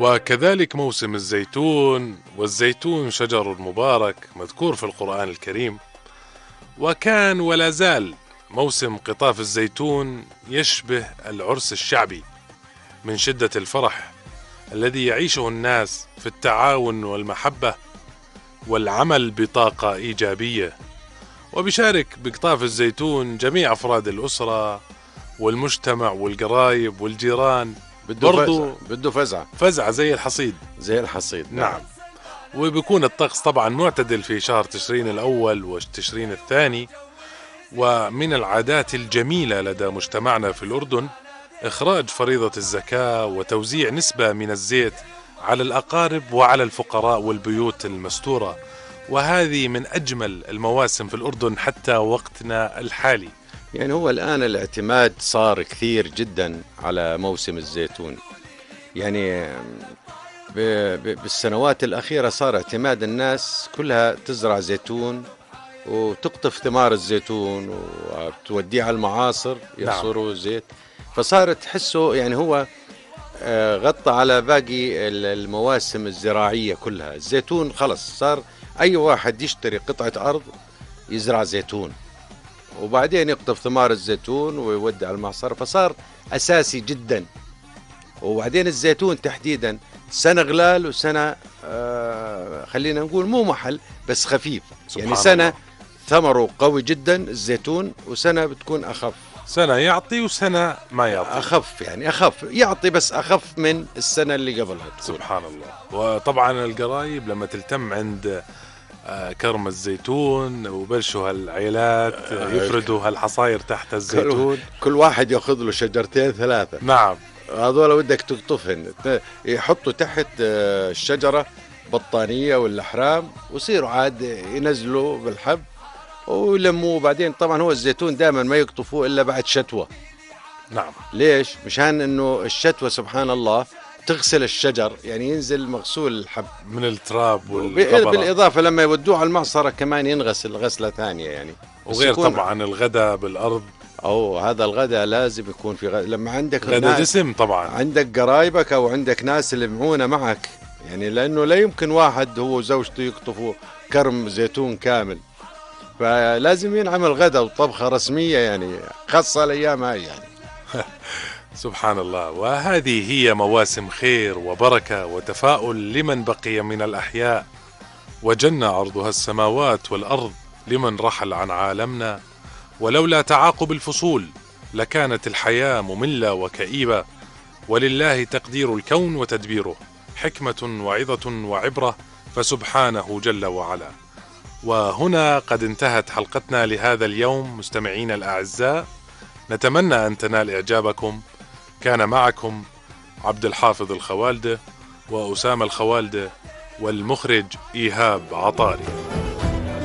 وكذلك موسم الزيتون، والزيتون شجر مبارك مذكور في القرآن الكريم. وكان ولا زال موسم قطاف الزيتون يشبه العرس الشعبي من شدة الفرح الذي يعيشه الناس في التعاون والمحبة والعمل بطاقة إيجابية. وبيشارك بقطاف الزيتون جميع أفراد الأسرة والمجتمع والقرايب والجيران. بده فزعة زي الحصيد. نعم. وبيكون الطقس طبعا معتدل في شهر تشرين الأول وتشرين الثاني. ومن العادات الجميلة لدى مجتمعنا في الأردن إخراج فريضة الزكاة وتوزيع نسبة من الزيت على الأقارب وعلى الفقراء والبيوت المستورة. وهذه من أجمل المواسم في الأردن حتى وقتنا الحالي. يعني هو الآن الاعتماد صار كثير جدا على موسم الزيتون. يعني بالسنوات الأخيرة صار اعتماد الناس كلها تزرع زيتون وتقطف ثمار الزيتون وتوديه على المعاصر يعصروا زيت. فصار تحسه يعني هو غطى على باقي المواسم الزراعية كلها. الزيتون خلص صار أي واحد يشتري قطعة أرض يزرع زيتون وبعدين يقطف ثمار الزيتون ويودي على المعصرة. فصار أساسي جدا. وبعدين الزيتون تحديدا سنة غلال وسنة خلينا نقول مو محل بس خفيف. يعني سنة الله. ثمره قوي جدا الزيتون، وسنة بتكون أخف. سنة يعطي وسنة ما يعطي. أخف يعني أخف يعطي بس أخف من السنة اللي قبلها. سبحان الله. وطبعا القرايب لما تلتم عند كرم الزيتون وبلشوا هالعيلات يفردوا هالحصاير تحت الزيتون. كل واحد يأخذ له شجرتين ثلاثة. نعم. هذول ودك تقطفهن يحطوا تحت الشجرة بطانية والأحرام ويصيروا عاد ينزلوا بالحب ويلموه. بعدين طبعا هو الزيتون دائما ما يقطفوه إلا بعد شتوة. نعم. ليش؟ مشان إنه الشتوة سبحان الله تغسل الشجر، يعني ينزل مغسول الحب من التراب والغبرة. بالإضافة لما يودوه على المعصرة كمان ينغسل غسلة ثانية يعني. وغير طبعا الغداء بالأرض. هذا الغداء لازم يكون في لما عندك غداء دسم طبعا. عندك قرايبك أو عندك ناس اللي معونه معك، يعني لأنه لا يمكن واحد هو وزوجته يقطفوا كرم زيتون كامل. فلازم ينعمل غداء وطبخة رسمية يعني خاصة الأيام هاي يعني. سبحان الله. وهذه هي مواسم خير وبركة وتفاؤل لمن بقي من الأحياء، وجنة عرضها السماوات والأرض لمن رحل عن عالمنا. ولولا تعاقب الفصول لكانت الحياة مملة وكئيبة. ولله تقدير الكون وتدبيره، حكمة وعظة وعبرة، فسبحانه جل وعلا. وهنا قد انتهت حلقتنا لهذا اليوم مستمعين الأعزاء، نتمنى أن تنال إعجابكم. كان معكم عبد الحافظ الخوالدة وأسامة الخوالدة والمخرج إيهاب عطاري.